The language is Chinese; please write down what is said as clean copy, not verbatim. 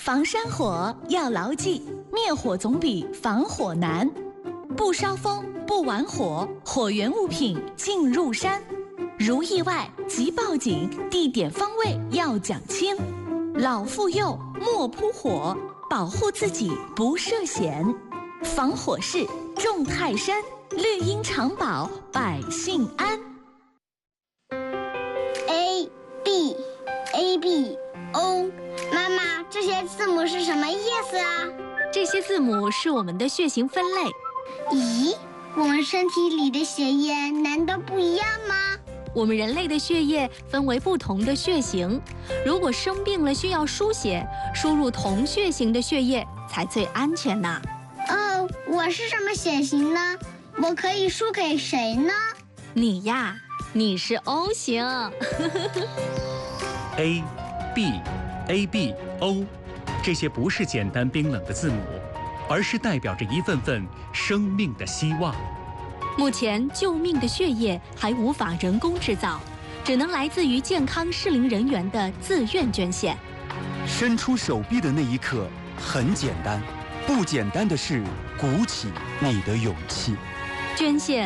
防山火要牢记，灭火总比防火难。不烧风，不玩火，火源物品进入山。如意外即报警，地点方位要讲清。老妇幼莫扑火，保护自己不涉险。防火势重泰山，绿荫长保百姓安。 A B A B O， 妈妈，这些字母是什么意思啊？ 这些字母是我们的血型分类。 咦，我们身体里的血液难道不一样吗？ 我们人类的血液分为不同的血型，如果生病了需要输血，输入同血型的血液才最安全呢。 哦，我是什么血型呢？我可以输给谁呢？ 你呀，你是 O 型。 A B A B O， 这些不是简单冰冷的字母，而是代表着一份份生命的希望。 目前救命的血液还无法人工制造，只能来自于健康适龄人员的自愿捐献。 伸出手臂的那一刻很简单，不简单的是鼓起你的勇气。 捐献